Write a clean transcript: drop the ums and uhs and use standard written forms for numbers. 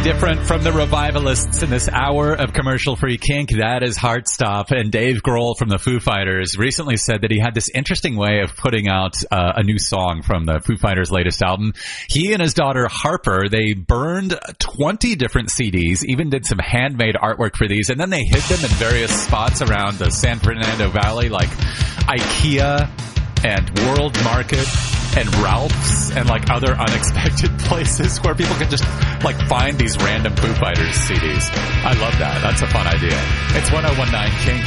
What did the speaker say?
different from the Revivalists in this hour of commercial-free kink. That is Heartstop. And Dave Grohl from the Foo Fighters recently said that he had this interesting way of putting out a new song from the Foo Fighters' latest album. He and his daughter Harper, they burned 20 different CDs, even did some handmade artwork for these, and then they hid them in various spots around the San Fernando Valley, like IKEA and World Market and Ralph's and like other unexpected places where people can just like find these random Foo Fighters CDs. I love that. That's a fun idea. It's 1019 Kink.